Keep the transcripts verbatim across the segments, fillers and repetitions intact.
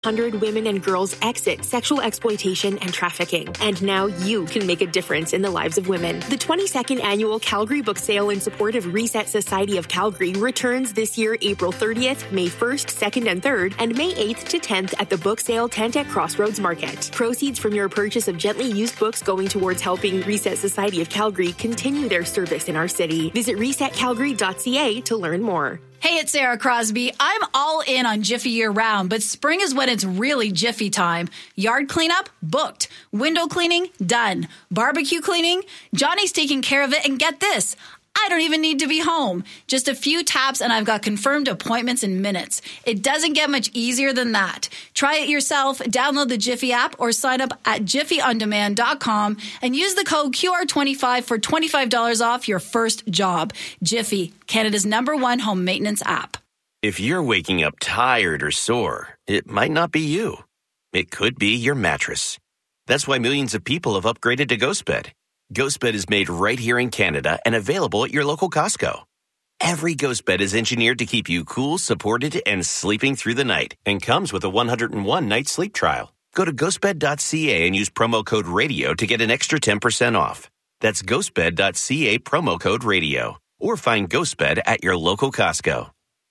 one hundred women and girls exit sexual exploitation and trafficking. And now you can make a difference in the lives of women. The twenty-second annual Calgary Book Sale in support of Reset Society of Calgary returns this year April thirtieth, May first, second, and third, and May eighth to tenth at the Book Sale tent at Crossroads Market. Proceeds from your purchase of gently used books going towards helping Reset Society of Calgary continue their service in our city. Visit reset calgary dot c a to learn more. Hey, it's Sarah Crosby. I'm all in on Jiffy year-round, but spring is when it's really Jiffy time. Yard cleanup? Booked. Window cleaning? Done. Barbecue cleaning? Johnny's taking care of it, and get this. I don't even need to be home. Just a few taps and I've got confirmed appointments in minutes. It doesn't get much easier than that. Try it yourself, download the Jiffy app or sign up at jiffy on demand dot com and use the code Q R twenty-five for twenty-five dollars off your first job. Jiffy, Canada's number one home maintenance app. If you're waking up tired or sore, it might not be you. It could be your mattress. That's why millions of people have upgraded to GhostBed. GhostBed is made right here in Canada and available at your local Costco. Every GhostBed is engineered to keep you cool, supported, and sleeping through the night, and comes with a one hundred one night sleep trial. Go to ghost bed dot c a and use promo code RADIO to get an extra ten percent off. That's ghost bed dot c a, promo code RADIO. Or find GhostBed at your local Costco.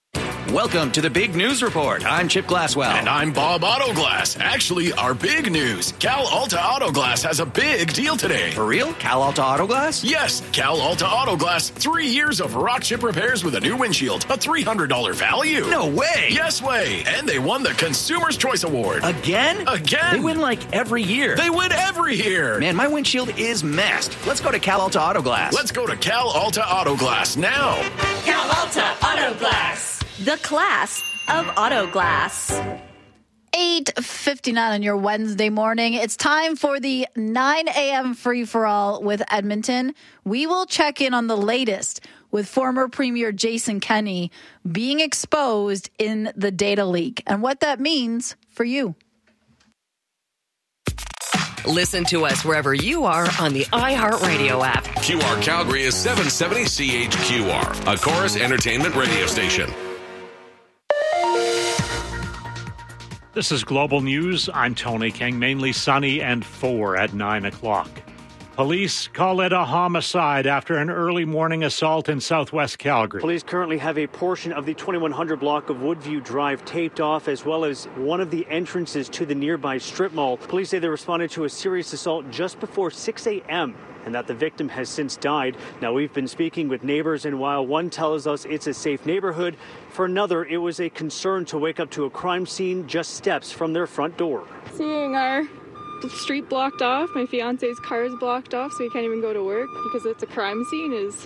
Welcome to the Big News Report. I'm Chip Glasswell. And I'm Bob Autoglass. Actually, our big news. Cal Alta Autoglass has a big deal today. For real? Cal Alta Autoglass? Yes, Cal Alta Autoglass. Three years of rock chip repairs with a new windshield. A three hundred dollars value. No way. Yes way. And they won the Consumer's Choice Award. Again? Again. They win like every year. They win every year. Man, my windshield is messed. Let's go to Cal Alta Autoglass. Let's go to Cal Alta Autoglass now. Cal Alta Autoglass. The class of auto glass. eight fifty-nine on your Wednesday morning. It's time for the nine a.m. free-for-all with Edmonton. We will check in on the latest with former Premier Jason Kenney being exposed in the data leak and what that means for you. Listen to us wherever you are on the iHeartRadio app. Q R Calgary is seven seventy C H Q R, a Chorus Entertainment radio station. This is Global News. I'm Tony King. Mainly sunny and four at nine o'clock. Police call it a homicide after an early morning assault in southwest Calgary. Police currently have a portion of the twenty-one hundred block of Woodview Drive taped off, as well as one of the entrances to the nearby strip mall. Police say they responded to a serious assault just before six a.m. and that the victim has since died. Now, we've been speaking with neighbors, and while one tells us it's a safe neighborhood, for another, it was a concern to wake up to a crime scene just steps from their front door. Seeing our street blocked off, my fiance's car is blocked off, so he can't even go to work because it's a crime scene, is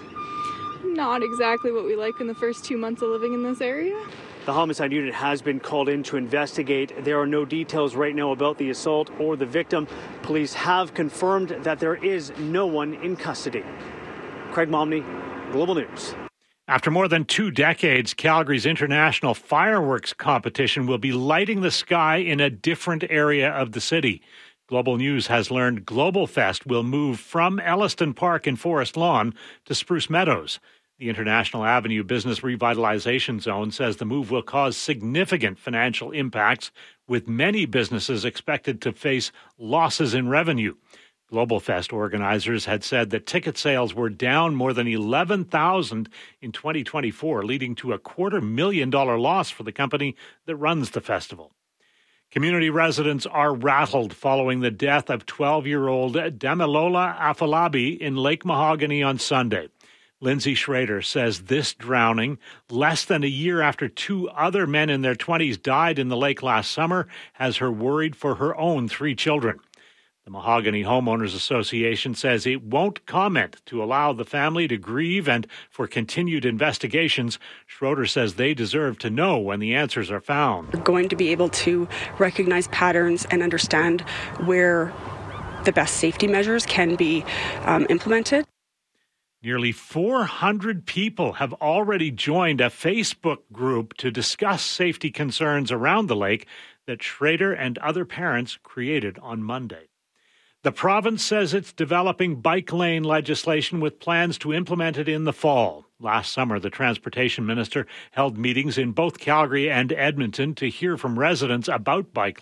not exactly what we like in the first two months of living in this area. The homicide unit has been called in to investigate. There are no details right now about the assault or the victim. Police have confirmed that there is no one in custody. Craig Momney, Global News. After more than two decades, Calgary's international fireworks competition will be lighting the sky in a different area of the city. Global News has learned Global Fest will move from Elliston Park in Forest Lawn to Spruce Meadows. The International Avenue Business Revitalization Zone says the move will cause significant financial impacts, with many businesses expected to face losses in revenue. Global Fest organizers had said that ticket sales were down more than eleven thousand in twenty twenty-four, leading to a quarter million dollar loss for the company that runs the festival. Community residents are rattled following the death of twelve-year-old Damilola Afolabi in Lake Mahogany on Sunday. Lindsay Schrader says this drowning, less than a year after two other men in their twenties died in the lake last summer, has her worried for her own three children. The Mahogany Homeowners Association says it won't comment to allow the family to grieve and for continued investigations. Schroeder says they deserve to know when the answers are found. We're going to be able to recognize patterns and understand where the best safety measures can be um, implemented. Nearly four hundred people have already joined a Facebook group to discuss safety concerns around the lake that Schrader and other parents created on Monday. The province says it's developing bike lane legislation with plans to implement it in the fall. Last summer, the transportation minister held meetings in both Calgary and Edmonton to hear from residents about bike